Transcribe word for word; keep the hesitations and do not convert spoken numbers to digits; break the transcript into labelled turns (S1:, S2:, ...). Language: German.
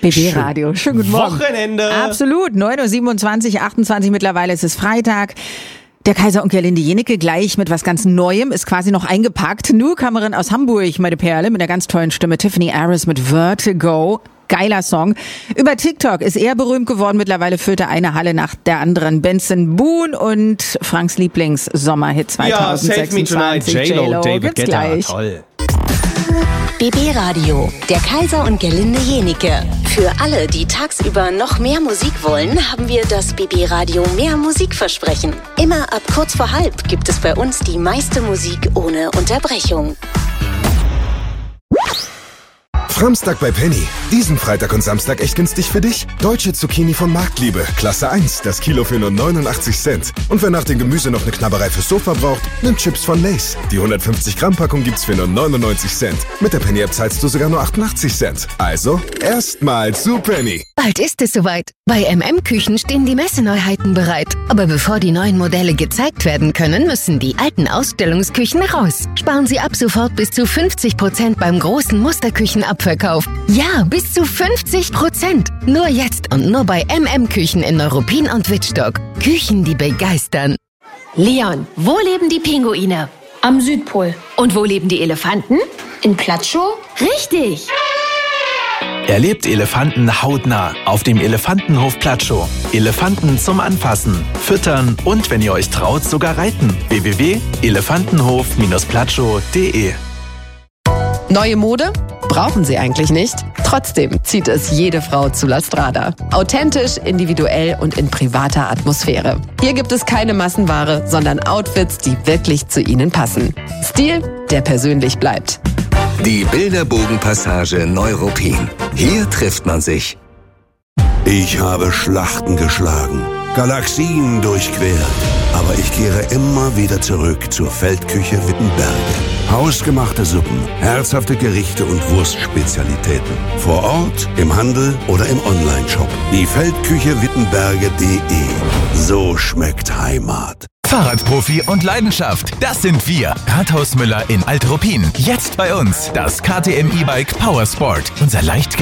S1: B B-Radio. Schönen guten Morgen.
S2: Wochenende.
S1: Absolut. neun Uhr siebenundzwanzig, achtundzwanzig mittlerweile. Es ist Freitag. Der Kaiser und Gerlinde Jennecke gleich mit was ganz Neuem, ist quasi noch eingepackt. Newcomerin aus Hamburg, meine Perle, mit der ganz tollen Stimme Tiffany Harris mit Vertigo. Geiler Song. Über TikTok ist er berühmt geworden. Mittlerweile füllt er eine Halle nach der anderen. Benson Boone und Franks Lieblings-Sommerhit zweitausendsechsundzwanzig.
S2: Ja, Save Me Tonight, J-Lo, David Guetta, toll.
S3: B B-Radio, der Kaiser und Gerlinde Jennecke. Für alle, die tagsüber noch mehr Musik wollen, haben wir das B B-Radio Mehr Musikversprechen. Immer ab kurz vor halb gibt es bei uns die meiste Musik ohne Unterbrechung.
S4: Framstag bei Penny. Diesen Freitag und Samstag echt günstig für dich. Deutsche Zucchini von Marktliebe. Klasse eins. Das Kilo für nur neunundachtzig Cent. Und wer nach dem Gemüse noch eine Knabberei fürs Sofa braucht, nimmt Chips von Lay's. Die hundertfünfzig Gramm Packung gibt's für nur neunundneunzig Cent. Mit der Penny-App zahlst du sogar nur achtundachtzig Cent. Also, erstmal zu Penny.
S5: Bald ist es soweit. Bei M M Küchen stehen die Messeneuheiten bereit. Aber bevor die neuen Modelle gezeigt werden können, müssen die alten Ausstellungsküchen raus. Sparen Sie ab sofort bis zu fünfzig Prozent beim großen Musterküchenabverkauf. Ja, bis zu fünfzig Prozent. Nur jetzt und nur bei M M Küchen in Neuruppin und Wittstock. Küchen, die begeistern.
S6: Leon, wo leben die Pinguine?
S7: Am Südpol.
S6: Und wo leben die Elefanten?
S7: In Platschow?
S6: Richtig!
S8: Erlebt Elefanten hautnah auf dem Elefantenhof Platschow. Elefanten zum Anfassen, Füttern und, wenn ihr euch traut, sogar reiten. w w w punkt elefantenhof platschow punkt de
S9: Neue Mode? Brauchen Sie eigentlich nicht. Trotzdem zieht es jede Frau zu La Strada. Authentisch, individuell und in privater Atmosphäre. Hier gibt es keine Massenware, sondern Outfits, die wirklich zu Ihnen passen. Stil, der persönlich bleibt.
S10: Die Bilderbogenpassage Neuruppin. Hier trifft man sich.
S11: Ich habe Schlachten geschlagen, Galaxien durchquert, aber ich kehre immer wieder zurück zur Feldküche Wittenberge. Hausgemachte Suppen, herzhafte Gerichte und Wurstspezialitäten. Vor Ort, im Handel oder im Onlineshop. Die Feldküche Wittenberge punkt de. So schmeckt Heimat.
S12: Fahrradprofi und Leidenschaft, das sind wir. Rathaus Müller in Alt-Ruppin. Jetzt bei uns das K T M E-Bike Powersport. Unser leicht